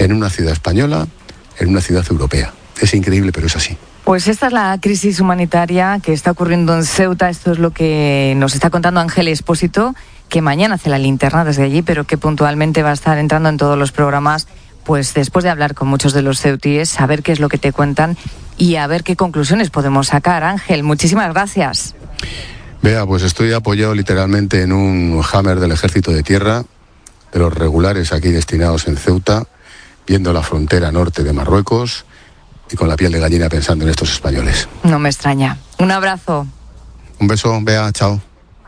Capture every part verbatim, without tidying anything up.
en una ciudad española, en una ciudad europea. Es increíble, pero es así. Pues esta es la crisis humanitaria que está ocurriendo en Ceuta. Esto es lo que nos está contando Ángel Expósito, que mañana hace la linterna desde allí, pero que puntualmente va a estar entrando en todos los programas, pues después de hablar con muchos de los ceutíes, a ver qué es lo que te cuentan y a ver qué conclusiones podemos sacar. Ángel, muchísimas gracias. Vea, pues estoy apoyado literalmente en un Hammer del Ejército de Tierra, de los regulares aquí destinados en Ceuta, viendo la frontera norte de Marruecos y con la piel de gallina pensando en estos españoles. No me extraña. Un abrazo. Un beso, Bea, chao.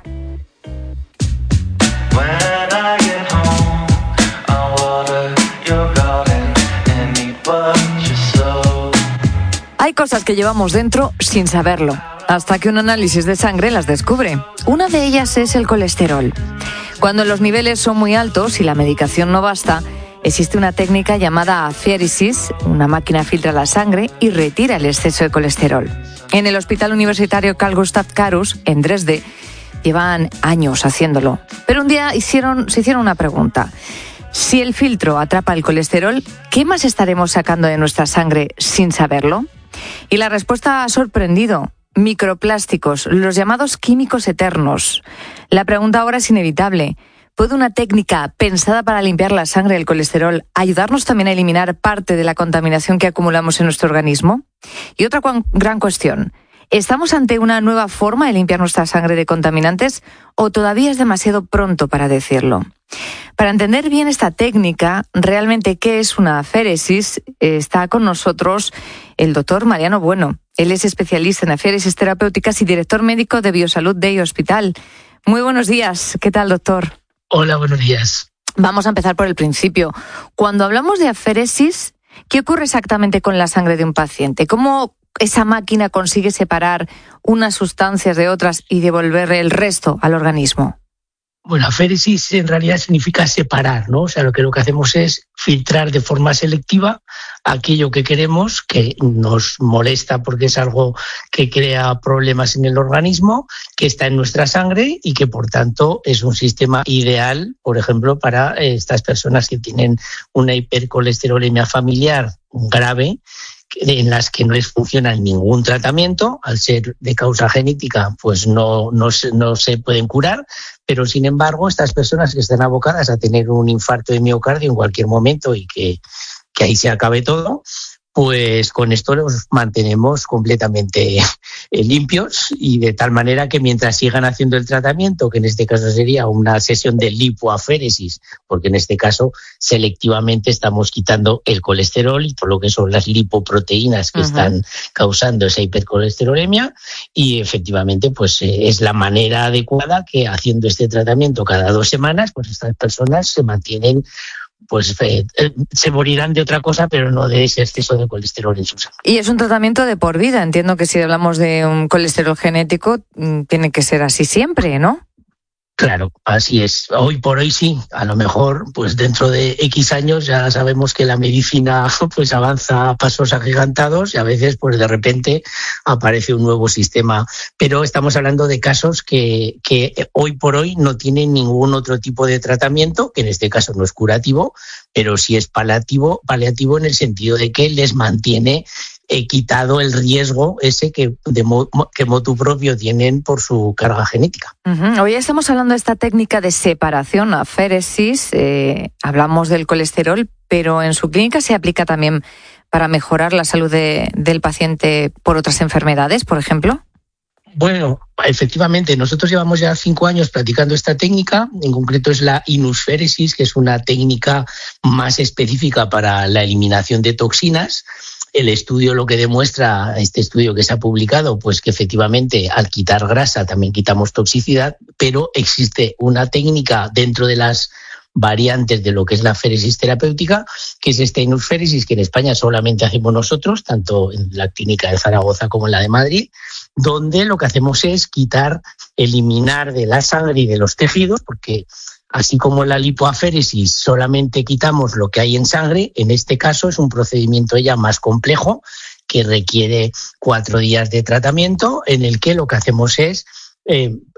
Hay cosas que llevamos dentro sin saberlo, hasta que un análisis de sangre las descubre. Una de ellas es el colesterol. Cuando los niveles son muy altos y la medicación no basta, existe una técnica llamada aféresis. Una máquina filtra la sangre y retira el exceso de colesterol. En el Hospital Universitario Carl Gustav Karus, en Dresde, llevan años haciéndolo. Pero un día hicieron, se hicieron una pregunta. Si el filtro atrapa el colesterol, ¿qué más estaremos sacando de nuestra sangre sin saberlo? Y la respuesta ha sorprendido. Microplásticos, los llamados químicos eternos. La pregunta ahora es inevitable. ¿Puede una técnica pensada para limpiar la sangre del colesterol ayudarnos también a eliminar parte de la contaminación que acumulamos en nuestro organismo? Y otra cu- gran cuestión. ¿Estamos ante una nueva forma de limpiar nuestra sangre de contaminantes o todavía es demasiado pronto para decirlo? Para entender bien esta técnica, realmente qué es una aféresis, está con nosotros el doctor Mariano Bueno. Él es especialista en aféresis terapéuticas y director médico de Biosalud Day Hospital. Muy buenos días. ¿Qué tal, doctor? Hola, buenos días. Vamos a empezar por el principio. Cuando hablamos de aféresis, ¿qué ocurre exactamente con la sangre de un paciente? ¿Cómo esa máquina consigue separar unas sustancias de otras y devolver el resto al organismo? Bueno, aféresis en realidad significa separar, ¿no? O sea, lo que lo que hacemos es filtrar de forma selectiva aquello que queremos, que nos molesta porque es algo que crea problemas en el organismo, que está en nuestra sangre y que, por tanto, es un sistema ideal, por ejemplo, para estas personas que tienen una hipercolesterolemia familiar grave, en las que no les funciona ningún tratamiento, al ser de causa genética, pues no, no, se, no se pueden curar, pero sin embargo estas personas que están abocadas a tener un infarto de miocardio en cualquier momento y que, que ahí se acabe todo, pues con esto los mantenemos completamente limpios y de tal manera que mientras sigan haciendo el tratamiento, que en este caso sería una sesión de lipoaféresis, porque en este caso selectivamente estamos quitando el colesterol y todo lo que son las lipoproteínas que uh-huh. están causando esa hipercolesterolemia, y efectivamente pues es la manera adecuada que haciendo este tratamiento cada dos semanas, pues estas personas se mantienen, pues eh, se morirán de otra cosa, pero no de ese exceso de colesterol en su sangre. Y es un tratamiento de por vida. Entiendo que si hablamos de un colesterol genético, tiene que ser así siempre, ¿no? Claro, así es. Hoy por hoy sí. A lo mejor, pues dentro de X años ya sabemos que la medicina pues avanza a pasos agigantados y a veces pues de repente aparece un nuevo sistema. Pero estamos hablando de casos que, que hoy por hoy no tienen ningún otro tipo de tratamiento, que en este caso no es curativo, pero sí es paliativo, paliativo en el sentido de que les mantiene he quitado el riesgo ese que de mo, que motu propio tienen por su carga genética. Uh-huh. Hoy estamos hablando de esta técnica de separación, aféresis, eh, hablamos del colesterol, pero en su clínica se aplica también para mejorar la salud de, del paciente por otras enfermedades, por ejemplo. Bueno, efectivamente, nosotros llevamos ya cinco años practicando esta técnica, en concreto es la inusféresis, que es una técnica más específica para la eliminación de toxinas. El estudio lo que demuestra, este estudio que se ha publicado, pues que efectivamente al quitar grasa también quitamos toxicidad, pero existe una técnica dentro de las variantes de lo que es la aféresis terapéutica, que es esta inusféresis, que en España solamente hacemos nosotros, tanto en la clínica de Zaragoza como en la de Madrid, donde lo que hacemos es quitar, eliminar de la sangre y de los tejidos, porque así como en la lipoaféresis solamente quitamos lo que hay en sangre, en este caso es un procedimiento ya más complejo que requiere cuatro días de tratamiento, en el que lo que hacemos es eh,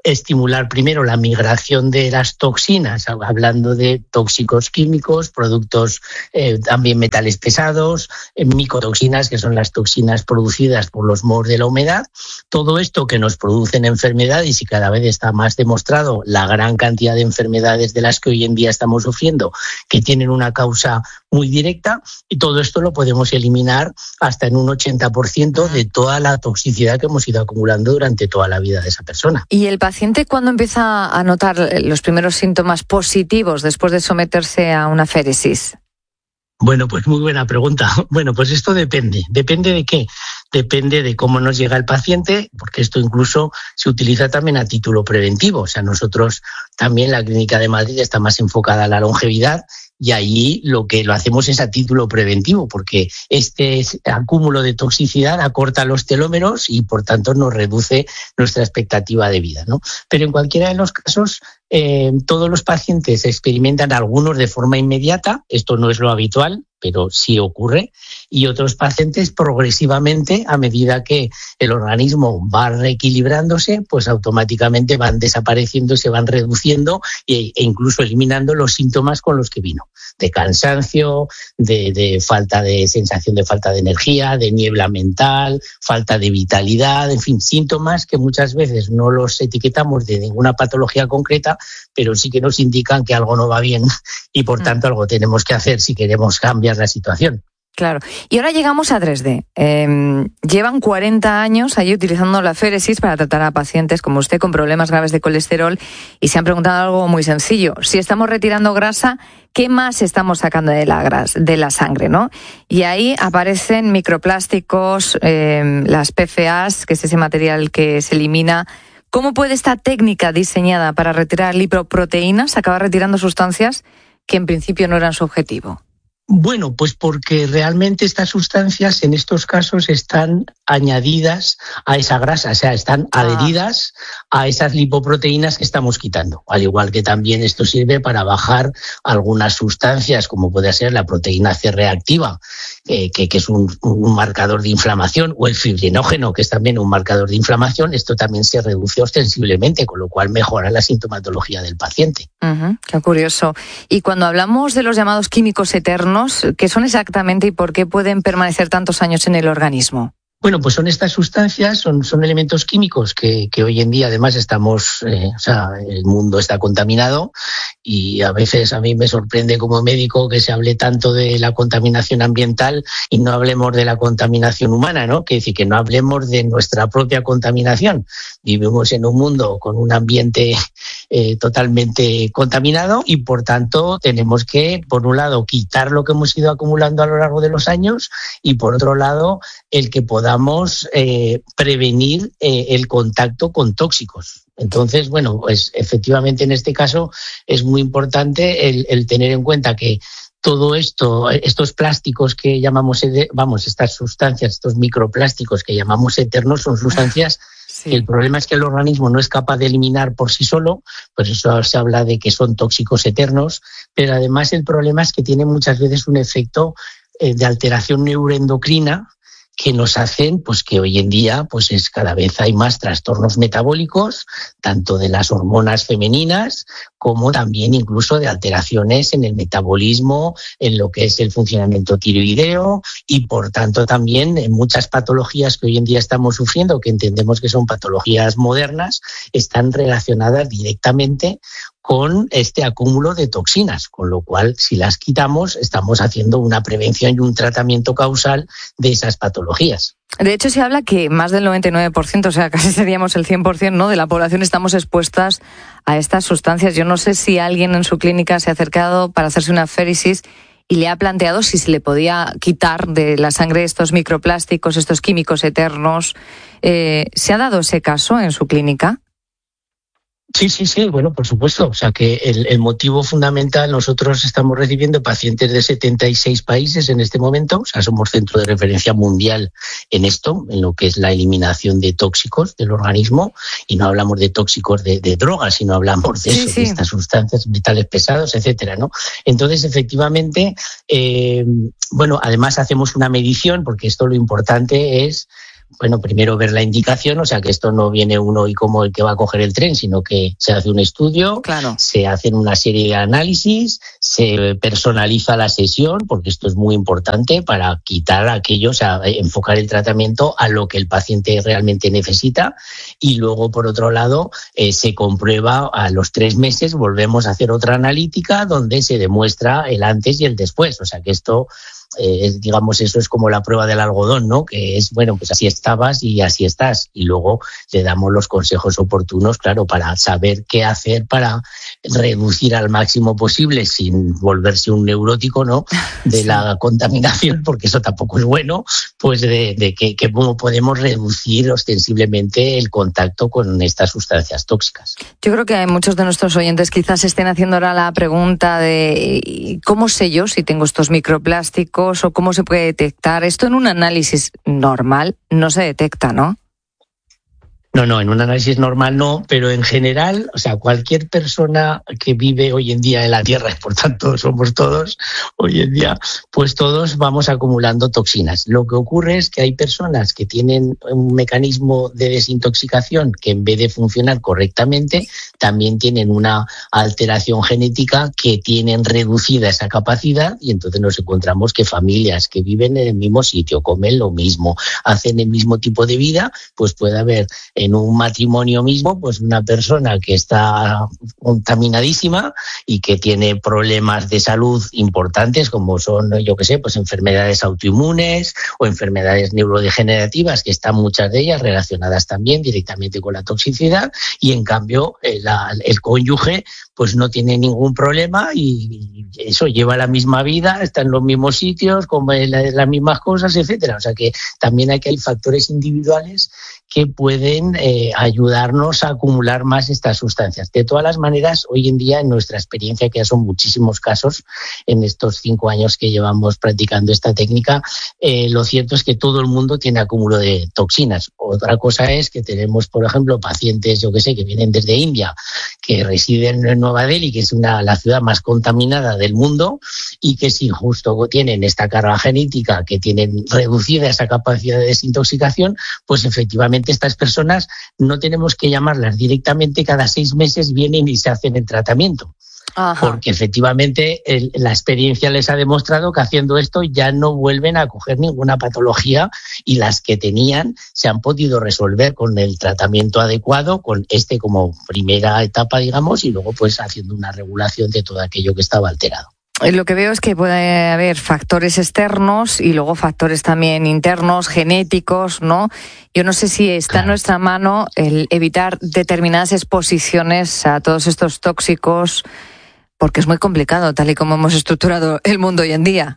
estimular primero la migración de las toxinas, hablando de tóxicos químicos, productos eh, también metales pesados, eh, micotoxinas, que son las toxinas producidas por los mohos de la humedad. Todo esto que nos producen enfermedades, y cada vez está más demostrado la gran cantidad de enfermedades de las que hoy en día estamos sufriendo, que tienen una causa muy directa, y todo esto lo podemos eliminar hasta en un ochenta por ciento de toda la toxicidad que hemos ido acumulando durante toda la vida de esa persona. ¿Y el paciente cuándo empieza a notar los primeros síntomas positivos después de someterse a una féresis? Bueno, pues muy buena pregunta. Bueno, pues esto depende. ¿Depende de qué? Depende de cómo nos llega el paciente, porque esto incluso se utiliza también a título preventivo. O sea, nosotros también, la Clínica de Madrid está más enfocada a la longevidad, y allí lo que lo hacemos es a título preventivo, porque este acúmulo de toxicidad acorta los telómeros y por tanto nos reduce nuestra expectativa de vida, ¿no? Pero en cualquiera de los casos, eh, todos los pacientes experimentan, algunos de forma inmediata, esto no es lo habitual, pero sí ocurre, y otros pacientes progresivamente, a medida que el organismo va reequilibrándose, pues automáticamente van desapareciendo, se van reduciendo e incluso eliminando los síntomas con los que vino, de cansancio, de, de falta de sensación de falta de energía, de niebla mental, falta de vitalidad, en fin, síntomas que muchas veces no los etiquetamos de ninguna patología concreta, pero sí que nos indican que algo no va bien y por tanto algo tenemos que hacer si queremos cambiar la situación. Claro. Y ahora llegamos a tres D. Eh, llevan cuarenta años allí utilizando la féresis para tratar a pacientes como usted con problemas graves de colesterol, y se han preguntado algo muy sencillo. Si estamos retirando grasa, ¿qué más estamos sacando de la, grasa, de la sangre, ¿no? Y ahí aparecen microplásticos, eh, las P F As, que es ese material que se elimina. ¿Cómo puede esta técnica diseñada para retirar lipoproteínas acabar retirando sustancias que en principio no eran su objetivo? Bueno, pues porque realmente estas sustancias en estos casos están añadidas a esa grasa, o sea, están ah. adheridas a esas lipoproteínas que estamos quitando. Al igual que también esto sirve para bajar algunas sustancias, como puede ser la proteína C reactiva, eh, que, que es un, un marcador de inflamación, o el fibrinógeno, que es también un marcador de inflamación. Esto también se reduce ostensiblemente, con lo cual mejora la sintomatología del paciente. Uh-huh, qué curioso. Y cuando hablamos de los llamados químicos eternos, ¿qué son exactamente y por qué pueden permanecer tantos años en el organismo? Bueno, pues son estas sustancias, son, son elementos químicos que, que hoy en día además estamos, eh, o sea, el mundo está contaminado, y a veces a mí me sorprende como médico que se hable tanto de la contaminación ambiental y no hablemos de la contaminación humana, ¿no? Que decir, que no hablemos de nuestra propia contaminación. Vivimos en un mundo con un ambiente eh, totalmente contaminado, y por tanto tenemos que, por un lado, quitar lo que hemos ido acumulando a lo largo de los años, y por otro lado, el que podamos Podamos eh, prevenir eh, el contacto con tóxicos. Entonces, bueno, pues efectivamente en este caso es muy importante el, el tener en cuenta que todo esto, estos plásticos que llamamos, vamos, estas sustancias, estos microplásticos que llamamos eternos, son sustancias sí. que el problema es que el organismo no es capaz de eliminar por sí solo, por eso se habla de que son tóxicos eternos, pero además el problema es que tienen muchas veces un efecto eh, de alteración neuroendocrina, que nos hacen pues que hoy en día pues es cada vez hay más trastornos metabólicos, tanto de las hormonas femeninas como también incluso de alteraciones en el metabolismo, en lo que es el funcionamiento tiroideo, y por tanto también en muchas patologías que hoy en día estamos sufriendo, que entendemos que son patologías modernas, están relacionadas directamente con este acúmulo de toxinas, con lo cual si las quitamos estamos haciendo una prevención y un tratamiento causal de esas patologías. De hecho, se habla que más del noventa y nueve por ciento, o sea, casi seríamos el cien por ciento, ¿no?, de la población estamos expuestas a estas sustancias. Yo no sé si alguien en su clínica se ha acercado para hacerse una féresis y le ha planteado si se le podía quitar de la sangre estos microplásticos, estos químicos eternos. Eh, ¿Se ha dado ese caso en su clínica? Sí, sí, sí, bueno, por supuesto. O sea que el, el motivo fundamental, nosotros estamos recibiendo pacientes de setenta y seis países en este momento, o sea, somos centro de referencia mundial en esto, en lo que es la eliminación de tóxicos del organismo, y no hablamos de tóxicos de, de drogas, sino hablamos de sí, eso, sí. de estas sustancias, metales pesados, etcétera, ¿no? Entonces, efectivamente, eh, bueno, además hacemos una medición, porque esto lo importante es bueno, primero ver la indicación, o sea que esto no viene uno y como el que va a coger el tren, sino que se hace un estudio, claro. Se hacen una serie de análisis, se personaliza la sesión, porque esto es muy importante para quitar aquello, o sea, enfocar el tratamiento a lo que el paciente realmente necesita, y luego, por otro lado, eh, se comprueba a los tres meses, volvemos a hacer otra analítica donde se demuestra el antes y el después, o sea que esto... Eh, digamos, eso es como la prueba del algodón, ¿no? Que es, bueno, pues así estabas y así estás. Y luego le damos los consejos oportunos, claro, para saber qué hacer para reducir al máximo posible, sin volverse un neurótico, ¿no? De sí. La contaminación, porque eso tampoco es bueno, pues de, de que, que cómo podemos reducir ostensiblemente el contacto con estas sustancias tóxicas. Yo creo que hay muchos de nuestros oyentes quizás estén haciendo ahora la pregunta de ¿cómo sé yo si tengo estos microplásticos? ¿O cómo se puede detectar? Esto en un análisis normal no se detecta, ¿no? No, no, en un análisis normal no, pero en general, o sea, cualquier persona que vive hoy en día en la Tierra, y por tanto somos todos, hoy en día, pues todos vamos acumulando toxinas. Lo que ocurre es que hay personas que tienen un mecanismo de desintoxicación que en vez de funcionar correctamente, también tienen una alteración genética que tienen reducida esa capacidad, y entonces nos encontramos que familias que viven en el mismo sitio, comen lo mismo, hacen el mismo tipo de vida, pues puede haber en un matrimonio mismo, pues una persona que está contaminadísima y que tiene problemas de salud importantes, como son, yo qué sé, pues enfermedades autoinmunes o enfermedades neurodegenerativas, que están muchas de ellas relacionadas también directamente con la toxicidad, y en cambio el, el cónyuge pues no tiene ningún problema y eso, lleva la misma vida, está en los mismos sitios, come las mismas cosas, etcétera. O sea que también aquí hay factores individuales que pueden eh, ayudarnos a acumular más estas sustancias. De todas las maneras, hoy en día, en nuestra experiencia, que ya son muchísimos casos, en estos cinco años que llevamos practicando esta técnica, eh, lo cierto es que todo el mundo tiene acúmulo de toxinas. Otra cosa es que tenemos, por ejemplo, pacientes, yo que sé, que vienen desde India, que residen en Nueva Delhi, que es una, la ciudad más contaminada del mundo, y que si justo tienen esta carga genética, que tienen reducida esa capacidad de desintoxicación, pues efectivamente estas personas no tenemos que llamarlas directamente, cada seis meses vienen y se hacen el tratamiento. Ajá. Porque efectivamente el, la experiencia les ha demostrado que haciendo esto ya no vuelven a coger ninguna patología, y las que tenían se han podido resolver con el tratamiento adecuado, con este como primera etapa, digamos, y luego pues haciendo una regulación de todo aquello que estaba alterado. Lo que veo es que puede haber factores externos y luego factores también internos, genéticos, ¿no? Yo no sé si está claro. en nuestra mano el evitar determinadas exposiciones a todos estos tóxicos, porque es muy complicado, tal y como hemos estructurado el mundo hoy en día.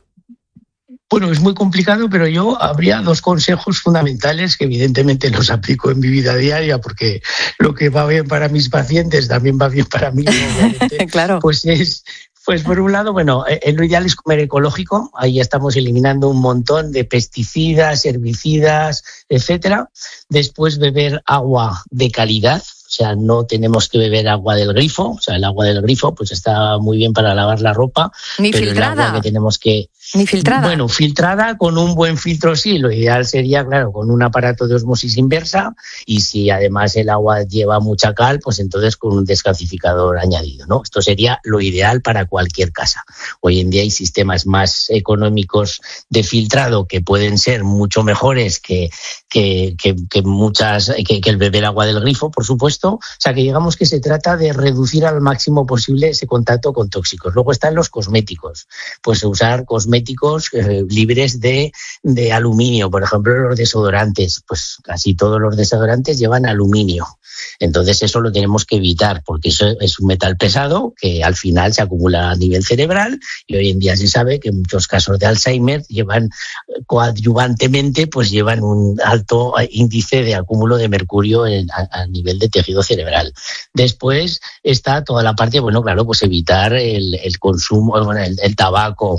Bueno, es muy complicado, pero yo habría dos consejos fundamentales que evidentemente los aplico en mi vida diaria, porque lo que va bien para mis pacientes también va bien para mí, obviamente. Claro. Pues es... Pues por un lado, bueno, eh, lo ideal es comer ecológico. Ahí estamos eliminando un montón de pesticidas, herbicidas, etcétera. Después, beber agua de calidad. O sea, no tenemos que beber agua del grifo. O sea, el agua del grifo pues está muy bien para lavar la ropa. Ni pero filtrada. El agua que tenemos que... Ni filtrada. Bueno, filtrada con un buen filtro sí. Lo ideal sería, claro, con un aparato de osmosis inversa, y si además el agua lleva mucha cal, pues entonces con un descalcificador añadido, ¿no? Esto sería lo ideal para cualquier casa. Hoy en día hay sistemas más económicos de filtrado que pueden ser mucho mejores que, que, que, que muchas que, que el beber agua del grifo, por supuesto. O sea, que digamos que se trata de reducir al máximo posible ese contacto con tóxicos. Luego están los cosméticos. Pues usar cosméticos eh, libres de, de aluminio. Por ejemplo, los desodorantes. Pues casi todos los desodorantes llevan aluminio. Entonces eso lo tenemos que evitar, porque eso es un metal pesado que al final se acumula a nivel cerebral, y hoy en día se sabe que muchos casos de Alzheimer llevan coadyuvantemente, pues llevan un alto índice de acúmulo de mercurio en, a, a nivel de tejido cerebral. Después está toda la parte, bueno, claro, pues evitar el, el consumo, bueno, el, el tabaco,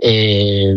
eh,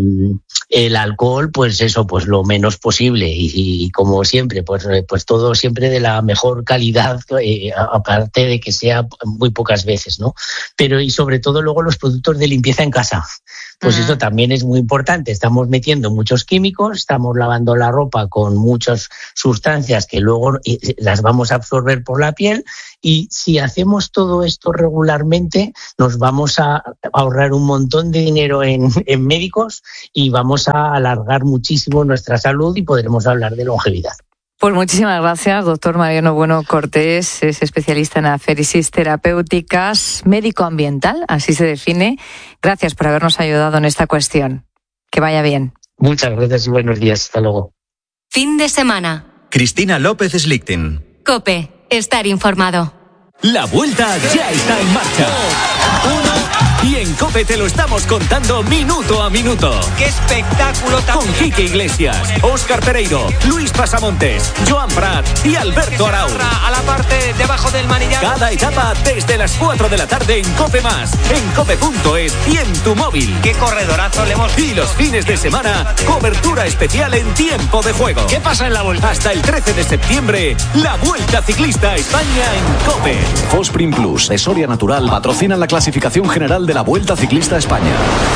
el alcohol, pues eso, pues lo menos posible, y, y como siempre, pues, pues todo siempre de la mejor calidad, eh, aparte de que sea muy pocas veces, ¿no? Pero y sobre todo luego los productos de limpieza en casa. pues Uh-huh. eso también es muy importante. Estamos metiendo muchos químicos, estamos lavando la ropa con muchas sustancias que luego las vamos a absorber por la piel, y si hacemos todo esto regularmente nos vamos a ahorrar un montón de dinero en, en médicos y vamos a alargar muchísimo nuestra salud y podremos hablar de longevidad. Pues muchísimas gracias, doctor Mariano Bueno Cortés, es especialista en aféresis terapéuticas, médico ambiental, así se define. Gracias por habernos ayudado en esta cuestión. Que vaya bien. Muchas gracias y buenos días. Hasta luego. Fin de semana. Cristina López Slichting. COPE. Estar informado. La vuelta ya está en marcha. Uno, y en COPE te lo estamos contando minuto a minuto. ¡Qué espectáculo! Con Quique Iglesias, Óscar Pereiro, Luis Pasamontes, Joan Prat y Alberto Arau. A la parte debajo del manillar. Cada etapa desde las cuatro de la tarde en COPE más, en cope punto es y en tu móvil. ¡Qué corredorazo le hemos! Y los fines de semana, cobertura especial en tiempo de juego. ¿Qué pasa en la vuelta? Hasta el trece de septiembre, la Vuelta Ciclista a España en COPE. Fosprin Plus de Soria Natural patrocinan la clasificación general de la Vuelta Ciclista a España.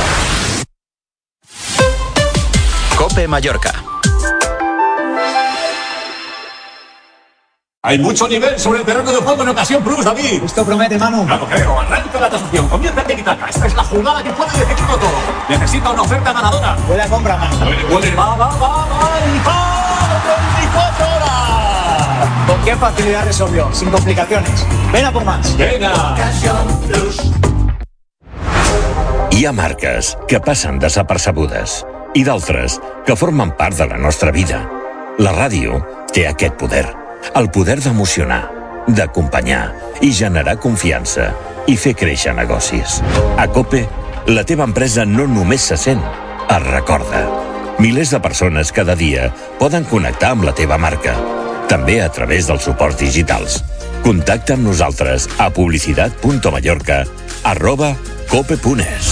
COPE Mallorca. Hay mucho nivel sobre el terreno de juego en ocasión Plus, David. Esto promete, Manu. Claro, creo. Arranca la tasación. Comienza el tiki-taka. Esta es la jugada que puede decidirlo todo. Necesita una oferta ganadora. Buena compra, Manu. Puede, puede. Va, va, va, va. Y va. veinticuatro horas. ¿Con qué facilidad resolvió? Sin complicaciones. Ven a por más. Venga. Ocasión Plus. Hi ha marques que passen desapercebudes i d'altres que formen part de la nostra vida. La ràdio té aquest poder, el poder d'emocionar, d'acompanyar i generar confiança i fer créixer negocis. A COPE, la teva empresa no només se sent, es recorda. Milers de persones cada dia poden connectar amb la teva marca, també a través dels suports digitals. Contacta amb nosaltres a publicidad.mallorca arroba cope.es.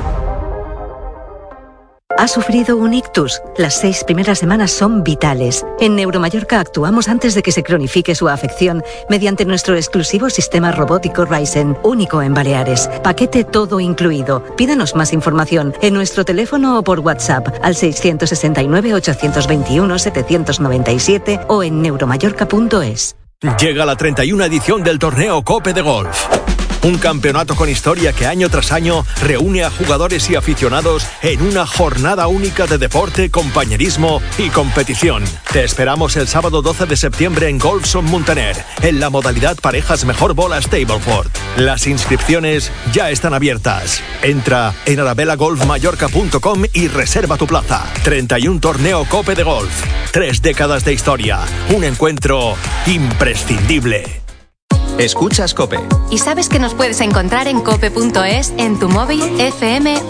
¿Ha sufrido un ictus? Las seis primeras semanas son vitales. En Neuromallorca actuamos antes de que se cronifique su afección mediante nuestro exclusivo sistema robótico Ryzen, único en Baleares. Paquete todo incluido. Pídanos más información en nuestro teléfono o por WhatsApp al seiscientos sesenta y nueve, ochocientos veintiuno, setecientos noventa y siete o en neuromallorca punto es. Llega la treinta y una edición del torneo COPE de Golf. Un campeonato con historia que año tras año reúne a jugadores y aficionados en una jornada única de deporte, compañerismo y competición. Te esperamos el sábado doce de septiembre en Golfson Muntaner, en la modalidad parejas mejor bola Stableford. Las inscripciones ya están abiertas. Entra en arabella golf mallorca punto com y reserva tu plaza. treinta y uno torneo COPE de Golf. Tres décadas de historia. Un encuentro imprescindible. Escuchas COPE. ¿Y sabes que nos puedes encontrar en cope punto es, en tu móvil, F M